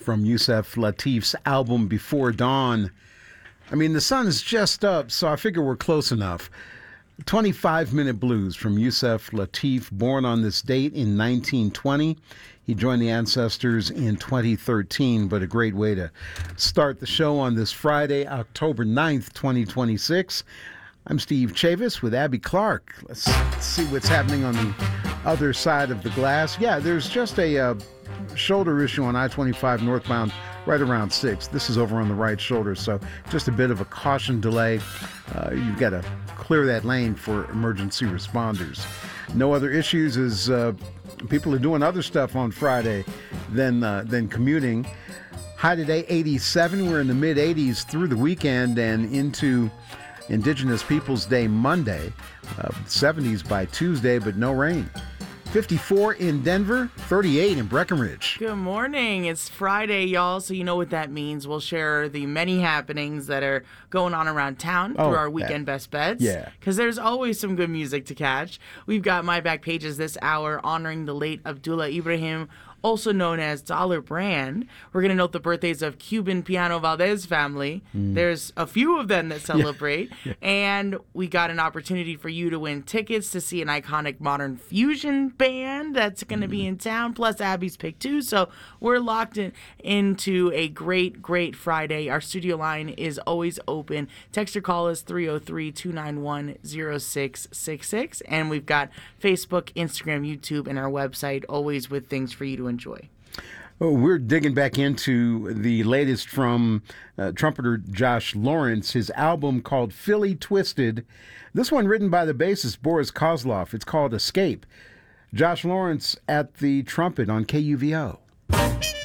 from Yusef Lateef's album Before Dawn. I mean, the sun's just up, so I figure we're close enough. 25-minute blues from Yusef Lateef, born on this date in 1920. He joined the Ancestors in 2013, but a great way to start the show on this Friday, October 9th, 2026. I'm Steve Chavis with Abby Clark. Let's see what's happening on the other side of the glass. Yeah, there's just a shoulder issue on I-25 northbound right around 6. This is over on the right shoulder, so just a bit of a caution delay. You've got to clear that lane for emergency responders. No other issues as people are doing other stuff on Friday than commuting. High today, 87. We're in the mid-80s through the weekend and into Indigenous Peoples Day Monday. 70s by Tuesday, but no rain. 54 in Denver, 38 in Breckenridge. Good morning. It's Friday, y'all, so you know what that means. We'll share the many happenings that are going on around town through our weekend best bets. Yeah. Because there's always some good music to catch. We've got My Back Pages this hour honoring the late Abdullah Ibrahim, also known as Dollar Brand. We're going to note the birthdays of Cuban Piano Valdez family. There's a few of them that celebrate. Yeah. And we got an opportunity for you to win tickets to see an iconic modern fusion band that's going to be in town, plus Abby's pick too. So we're locked into a great Friday. Our studio line is always open. Text or call us 303-291-0666. And we've got Facebook, Instagram, YouTube, and our website always with things for you to enjoy. Oh, we're digging back into the latest from trumpeter Josh Lawrence, his album called Philly Twisted. This one written by the bassist Boris Kozlov. It's called Escape. Josh Lawrence at the trumpet on KUVO.